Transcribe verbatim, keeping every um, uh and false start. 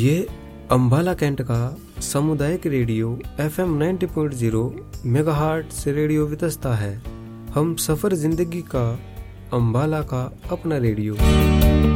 ये अम्बाला कैंट का सामुदायिक radio F M ninety point zero megahertz से रेडियो वितस्ता है। हम सफर जिंदगी का, अम्बाला का अपना रेडियो।